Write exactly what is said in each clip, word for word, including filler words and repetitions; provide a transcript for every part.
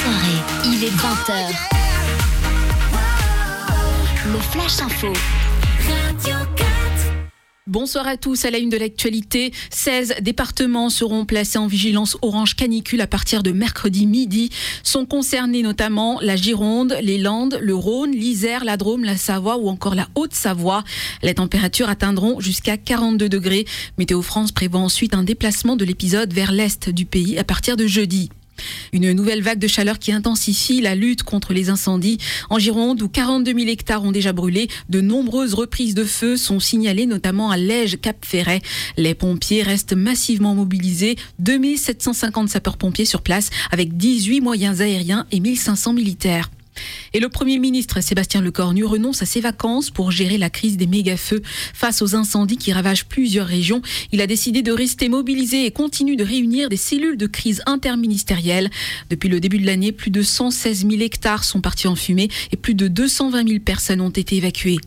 soirée, il est vingt heures. Le Flash Info. Bonsoir à tous. À la une de l'actualité, seize départements seront placés en vigilance orange canicule à partir de mercredi midi. Sont concernés notamment la Gironde, les Landes, le Rhône, l'Isère, la Drôme, la Savoie ou encore la Haute-Savoie. Les températures atteindront jusqu'à quarante-deux degrés. Météo France prévoit ensuite un déplacement de l'épisode vers l'est du pays à partir de jeudi. Une nouvelle vague de chaleur qui intensifie la lutte contre les incendies. En Gironde, où quarante-deux mille hectares ont déjà brûlé, de nombreuses reprises de feu sont signalées, notamment à Lège-Cap-Ferret. Les pompiers restent massivement mobilisés. deux mille sept cent cinquante sapeurs-pompiers sur place, avec dix-huit moyens aériens et mille cinq cents militaires. Et le Premier ministre Sébastien Lecornu renonce à ses vacances pour gérer la crise des méga-feux. Face aux incendies qui ravagent plusieurs régions, il a décidé de rester mobilisé et continue de réunir des cellules de crise interministérielles. Depuis le début de l'année, plus de cent seize mille hectares sont partis en fumée et plus de deux cent vingt mille personnes ont été évacuées.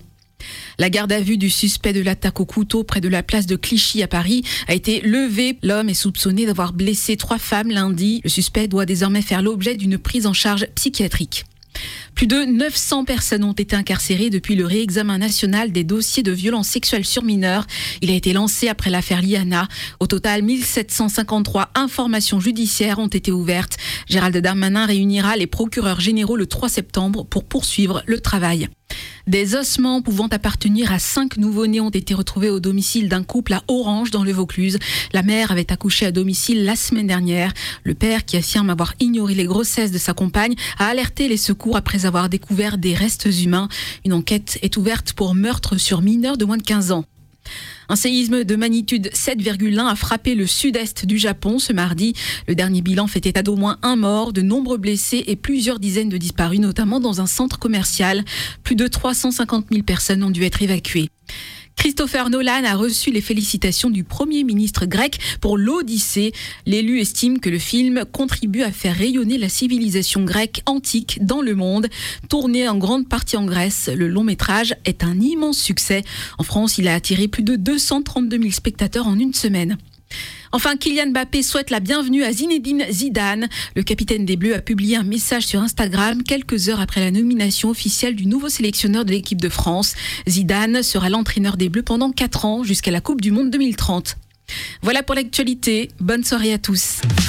La garde à vue du suspect de l'attaque au couteau près de la place de Clichy à Paris a été levée. L'homme est soupçonné d'avoir blessé trois femmes lundi. Le suspect doit désormais faire l'objet d'une prise en charge psychiatrique. Plus de neuf cents personnes ont été incarcérées depuis le réexamen national des dossiers de violences sexuelles sur mineurs. Il a été lancé après l'affaire Liana. Au total, mille sept cent cinquante-trois informations judiciaires ont été ouvertes. Gérald Darmanin réunira les procureurs généraux le trois septembre pour poursuivre le travail. Des ossements pouvant appartenir à cinq nouveau-nés ont été retrouvés au domicile d'un couple à Orange dans le Vaucluse. La mère avait accouché à domicile la semaine dernière. Le père, qui affirme avoir ignoré les grossesses de sa compagne, a alerté les secours après avoir découvert des restes humains. Une enquête est ouverte pour meurtre sur mineur de moins de quinze ans. Un séisme de magnitude sept virgule un a frappé le sud-est du Japon ce mardi. Le dernier bilan fait état d'au moins un mort, de nombreux blessés et plusieurs dizaines de disparus, notamment dans un centre commercial. Plus de trois cent cinquante mille personnes ont dû être évacuées. Christopher Nolan a reçu les félicitations du Premier ministre grec pour l'Odyssée. L'élu estime que le film contribue à faire rayonner la civilisation grecque antique dans le monde. Tourné en grande partie en Grèce, le long métrage est un immense succès. En France, il a attiré plus de deux cent trente-deux mille spectateurs en une semaine. Enfin, Kylian Mbappé souhaite la bienvenue à Zinedine Zidane. Le capitaine des Bleus a publié un message sur Instagram quelques heures après la nomination officielle du nouveau sélectionneur de l'équipe de France. Zidane sera l'entraîneur des Bleus pendant quatre ans jusqu'à la Coupe du Monde deux mille trente. Voilà pour l'actualité. Bonne soirée à tous.